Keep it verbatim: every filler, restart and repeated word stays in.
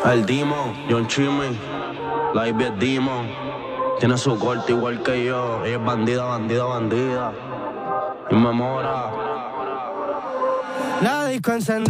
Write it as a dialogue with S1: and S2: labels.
S1: El Demon, John Chimmy, la I B es Demon. Tiene su corte igual que yo. Ella es bandida, bandida, bandida. Y me mora.
S2: La disco encendida.